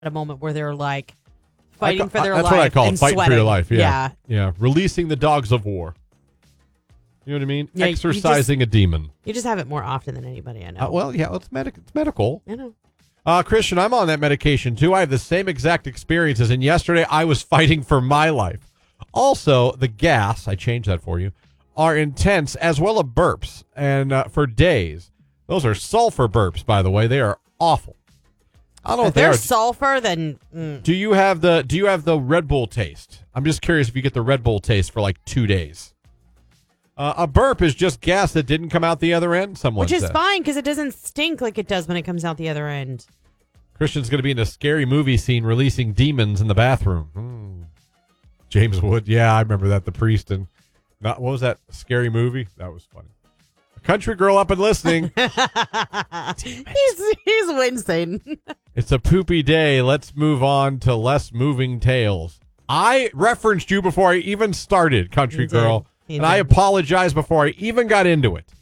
at a moment where they're like fighting for their that's life. What I call and it, fighting sweating. for your life. Yeah. Yeah. Releasing the dogs of war. You know what I mean? Yeah, Exercising a demon. You just have it more often than anybody I know. Well, yeah, it's medical. I know. Christian, I'm on that medication too. I have the same exact experiences, and yesterday I was fighting for my life. Also, the gas, I changed that for you, are intense, as well as burps, and for days. Those are sulfur burps, by the way. They are awful. I don't know If if they're sulfur, then Do you have the Red Bull taste? I'm just curious if you get the Red Bull taste for like 2 days. A burp is just gas that didn't come out the other end, someone which is said. fine because it doesn't stink like it does when it comes out the other end. Christian's going to be in a scary movie scene releasing demons in the bathroom. James Wood. Yeah, I remember that. The priest and what was that scary movie? That was funny. A country girl up and listening. He's wincing. It's a poopy day. Let's move on to less moving tales. I referenced you before I even started, country girl. And I apologize before I even got into it.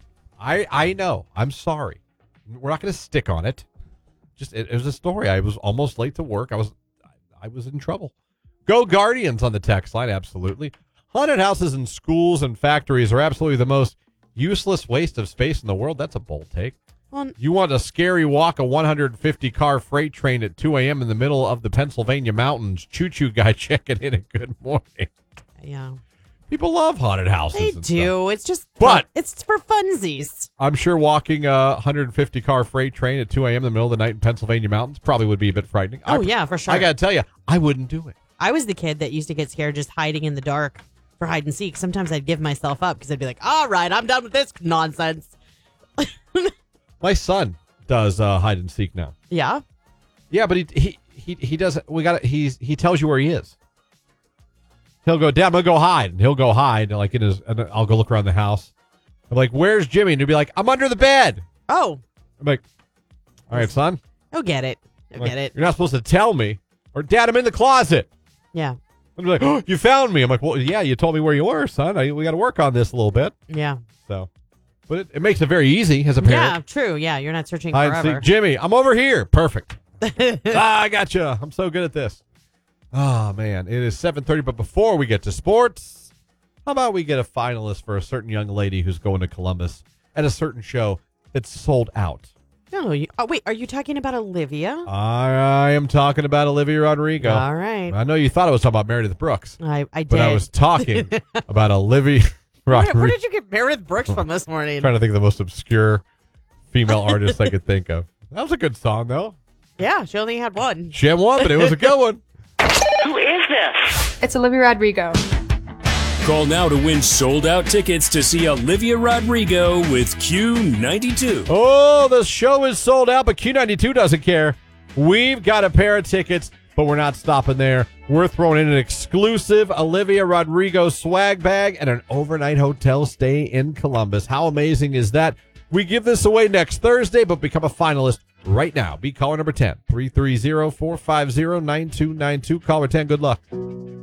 I know. I'm sorry. We're not going to stick on it. Just it was a story. I was almost late to work. I was in trouble. Go Guardians on the text line. Absolutely. Haunted houses in schools and factories are absolutely the most useless waste of space in the world. That's a bold take. Well, You want a scary walk a 150-car freight train at 2 a.m. in the middle of the Pennsylvania mountains. Choo-choo guy checking in at good morning. yeah. People love haunted houses. They and do. stuff. It's just But- it's for funsies. I'm sure walking a 150-car freight train at 2 a.m. in the middle of the night in Pennsylvania mountains probably would be a bit frightening. Oh, yeah, for sure. I got to tell you, I wouldn't do it. I was the kid that used to get scared just hiding in the dark for hide and seek. Sometimes I'd give myself up because I'd be like, all right, I'm done with this nonsense. My son does hide and seek now. Yeah. Yeah, but he does. He tells you where he is. He'll go, Dad, I'm gonna go hide, and he'll go hide, like and I'll go look around the house. I'm like, where's Jimmy? And he'll be like, I'm under the bed. Oh. I'm like, all right, son. I'll get it. I'm like, You're not supposed to tell me. Or, Dad, I'm in the closet. Yeah. I'm like, oh, you found me. I'm like, well, yeah, you told me where you were, son. We got to work on this a little bit. Yeah. So, but it makes it very easy as a Yeah, parent. true. Yeah, you're not searching Hide and forever. seek. Jimmy, I'm over here. Perfect. I gotcha. I'm so good at this. Oh, man. It is 7:30, but before we get to sports, how about we get a finalist for a certain young lady who's going to Columbus at a certain show that's sold out? No, wait, are you talking about Olivia? I am talking about Olivia Rodrigo. All right. I know you thought I was talking about Meredith Brooks. I did. But I was talking about Olivia Rodrigo. Where did you get Meredith Brooks from this morning? Trying to think of the most obscure female artist I could think of. That was a good song, though. Yeah, she only had one. She had one, but it was a good one. Who is this? It's Olivia Rodrigo. Call now to win sold-out tickets to see Olivia Rodrigo with Q92. Oh, the show is sold out, but Q92 doesn't care. We've got a pair of tickets, but we're not stopping there. We're throwing in an exclusive Olivia Rodrigo swag bag and an overnight hotel stay in Columbus. How amazing is that? We give this away next Thursday, but become a finalist right now. Be caller number 10, 330-450-9292. Caller 10, good luck.